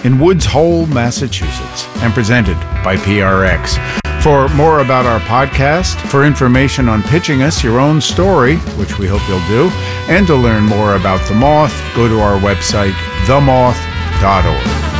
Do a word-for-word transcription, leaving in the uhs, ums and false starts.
in Woods Hole, Massachusetts, and presented by P R X. For more about our podcast, for information on pitching us your own story, which we hope you'll do, and to learn more about The Moth, go to our website, the moth dot org.